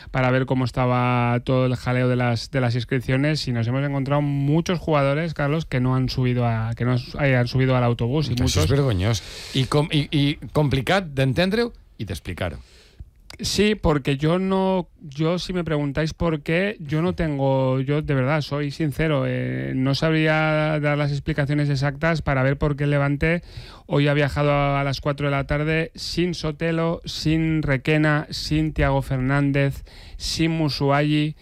para ver cómo estaba todo el jaleo de las inscripciones, y nos hemos encontrado muchos jugadores, Carlos, que no han subido hayan subido al autobús, y muchos... És vergonyós. I complicat d'entendre-ho i d'explicar-ho. Sí, porque yo si me preguntáis por qué, yo de verdad, soy sincero, no sabría dar las explicaciones exactas para ver por qué el Levante hoy ha viajado a las 4 de la tarde sin Sotelo, sin Requena, sin Thiago Fernández, sin Musuayi,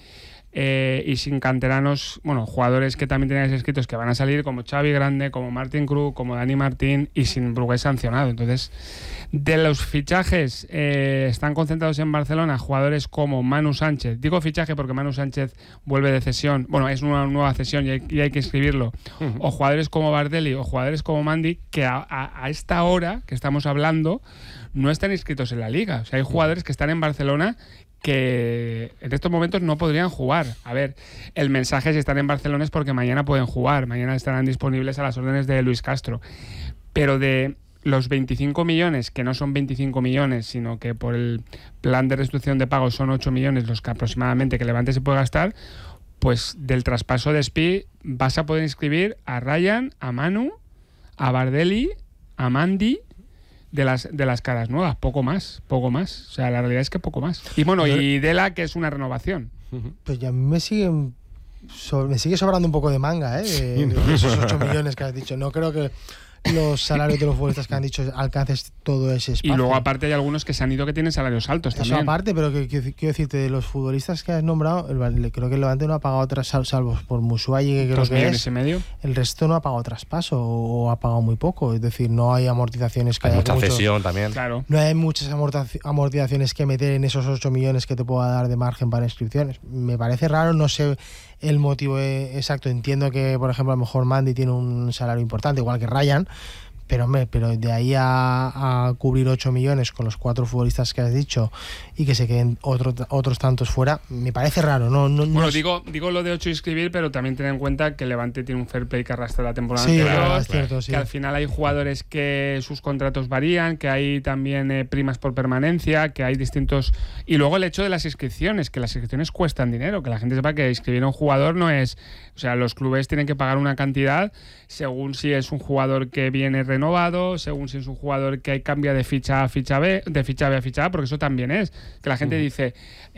y sin canteranos, bueno, jugadores que también teníais escritos que van a salir, como Xavi Grande, como Martín Cruz, como Dani Martín, y sin Brugués sancionado. Entonces, de los fichajes, están concentrados en Barcelona jugadores como Manu Sánchez. Digo fichaje porque Manu Sánchez vuelve de cesión, bueno, es una nueva cesión y hay que escribirlo. O jugadores como Bardelli o jugadores como Mandy, que a esta hora que estamos hablando no están inscritos en la liga. O sea, hay jugadores que están en Barcelona que en estos momentos no podrían jugar. A ver, el mensaje, si están en Barcelona, es porque mañana pueden jugar, mañana estarán disponibles a las órdenes de Luis Castro. Pero de los 25 millones, que no son 25 millones, sino que por el plan de restricción de pagos son 8 millones los que aproximadamente que Levante se puede gastar, pues del traspaso de Spi vas a poder inscribir a Ryan, a Manu, a Bardelli, a Mandy, de las caras nuevas, poco más. O sea, la realidad es que poco más. Y bueno, y Dela, que es una renovación. Pues ya me sigue sobrando un poco de manga, de esos 8 millones que has dicho. No creo que los salarios de los futbolistas que han dicho alcances todo ese espacio. Y luego aparte hay algunos que se han ido que tienen salarios altos también. Eso aparte, pero quiero decirte, de los futbolistas que has nombrado, creo que el Levante no ha pagado salvo por Musuayi, que creo que es, medio. El resto no ha pagado traspaso o ha pagado muy poco. Es decir, no hay amortizaciones que hay mucha cesión también. Claro. No hay muchas amortizaciones que meter en esos 8 millones que te pueda dar de margen para inscripciones. Me parece raro, no sé el motivo exacto. Entiendo que, por ejemplo, a lo mejor Mandy tiene un salario importante, igual que Ryan, pero de ahí a cubrir 8 millones con los 4 futbolistas que has dicho y que se queden otros tantos fuera, me parece raro. Bueno, digo lo de 8 inscribir, pero también ten en cuenta que Levante tiene un fair play que arrastra la temporada anterior, es cierto, sí. Que al final hay jugadores que sus contratos varían, que hay también primas por permanencia, que hay distintos... Y luego el hecho de las inscripciones, que las inscripciones cuestan dinero, que la gente sepa que inscribir a un jugador no es... O sea, los clubes tienen que pagar una cantidad según si es un jugador que viene renovado, según si es un jugador que cambia de ficha a ficha B, de ficha B a ficha A, porque eso también es. Que la gente dice,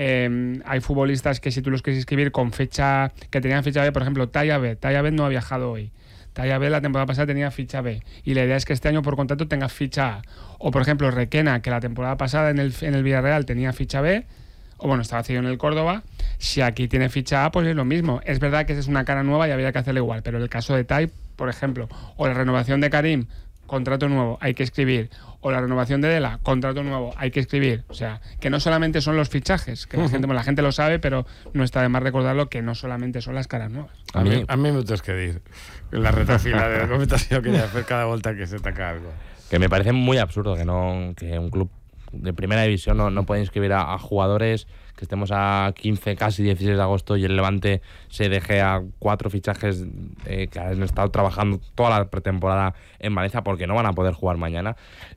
hay futbolistas que si tú los quieres inscribir con fecha, que tenían ficha B, por ejemplo, Talla B no ha viajado hoy. Talla B la temporada pasada tenía ficha B y la idea es que este año por contrato tenga ficha A. O por ejemplo Requena, que la temporada pasada en el Villarreal tenía ficha B, o bueno, estaba cedido en el Córdoba. Si aquí tiene ficha A, pues es lo mismo. Es verdad que esa es una cara nueva y habría que hacerlo igual, pero en el caso de Tai, por ejemplo, o la renovación de Karim, contrato nuevo, hay que escribir, o la renovación de Dela, contrato nuevo, hay que escribir. O sea, que no solamente son los fichajes, que la gente lo sabe, pero no está de más recordarlo que no solamente son las caras nuevas. A mí me tienes que decir en la reta final de la comentación que hacer cada vuelta que se taca algo. Que me parece muy absurdo que un club de primera división no puede inscribir a jugadores, que estemos a 15, casi 16 de agosto y el Levante se deje a 4 fichajes que han estado trabajando toda la pretemporada en Valencia porque no van a poder jugar mañana.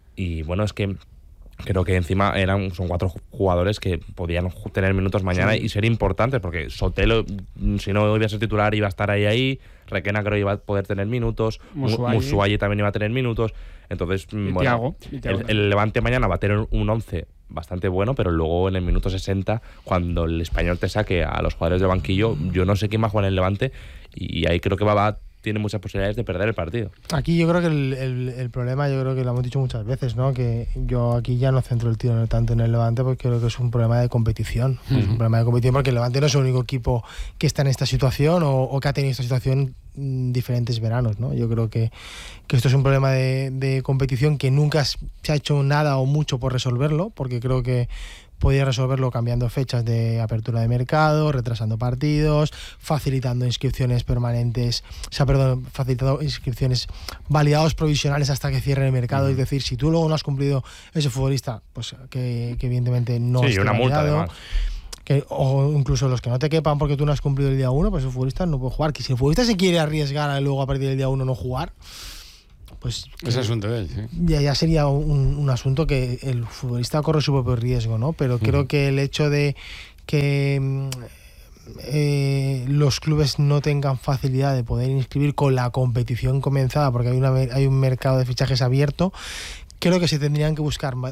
Y bueno, es que creo que encima son 4 jugadores que podían tener minutos mañana y ser importantes, porque Sotelo, si no iba a ser titular, iba a estar ahí. Requena creo iba a poder tener minutos. Musuayi también iba a tener minutos. Entonces, bueno, el Levante mañana va a tener un 11 bastante bueno, pero luego en el minuto 60, cuando el Español te saque a los jugadores de banquillo, yo no sé quién va a jugar en el Levante, y ahí creo que tiene muchas posibilidades de perder el partido. Aquí yo creo que el problema, yo creo que lo hemos dicho muchas veces, ¿no? Que yo aquí ya no centro el tiro tanto en el Levante, porque creo que es un problema de competición. Es un problema de competición porque el Levante no es el único equipo que está en esta situación o que ha tenido esta situación diferentes veranos, ¿no? Yo creo que esto es un problema de competición que nunca se ha hecho nada o mucho por resolverlo, porque creo que podía resolverlo cambiando fechas de apertura de mercado, retrasando partidos, facilitando inscripciones permanentes, facilitando inscripciones validados provisionales hasta que cierre el mercado. Es decir, si tú luego no has cumplido ese futbolista, pues que evidentemente no esté una multa validado, además. O incluso los que no te quepan porque tú no has cumplido el día 1, pues el futbolista no puede jugar. Que si el futbolista se quiere arriesgar a luego a partir del día 1 no jugar, pues es asunto de él, sí. Ya sería un asunto que el futbolista corre su propio riesgo, ¿no? Pero creo que el hecho de que los clubes no tengan facilidad de poder inscribir con la competición comenzada, porque hay un mercado de fichajes abierto. Creo que se tendrían que buscar